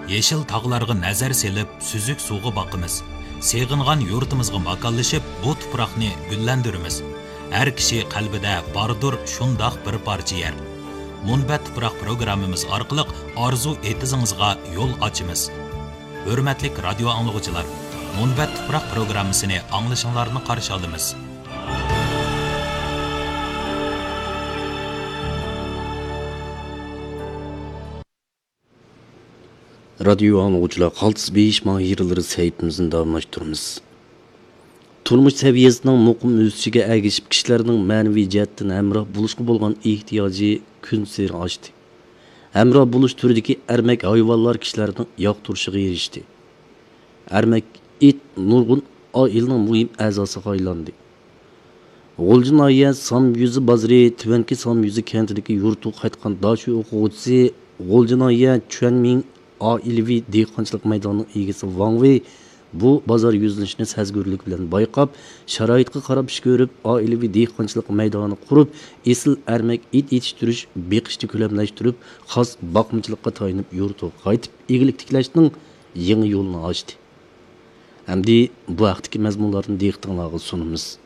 Yeşil tağlarga nazar selip, süzük suğu bakımız. Seğingan yurtumuzga makallaşıp, bu tuproqni güllendirimiz. Her kişi qalbida bardır şundaq bir parça yer. Munbat tuproq programmamiz orqali arzu etizingizga yo'l ochamiz. Hurmatli radio anglag'uchilar, Munbat tuproq programmasini anglashinglarni qarshi olamiz. Radyo anlıqçılar qaltis beyiş mahirleri saytımızın davamlaştırımız. Turmuş seviyesinin muqim ösüşüge ergişip kişilerinin manevi cihetten hemrah buluşku bolğan ihtiyacı gün seri açtı. Hemrah buluş türüdeki ermek hayvanlar kişilerinin yaqturuşuğa erişti. Ermek it nurgun ailinin muhim azası aylandı. Olcun ayya sam yüzü bazırı tüvenki sam yüzü kentideki yurtu qaytqan daşı oquvçisi Olcun ayya çüenmin ailevi dehqonchilik maydonining egasi Wang Wei bu bozor yuzlanishini sezgurlik bilan bayqab, sharoitga qarab ish ko'rib, ailevi dehqonchilik maydoni qurib, esil ermak it yetishtirish, beqishni ko'lamlashtirib, xos boqimchilikqa tayinib yurtiga qaytib, egilik tiklashning yangi yo'lini ochdi. Hamdi bu vaqtdagi mazmunlarni diqqatingizga sunamiz.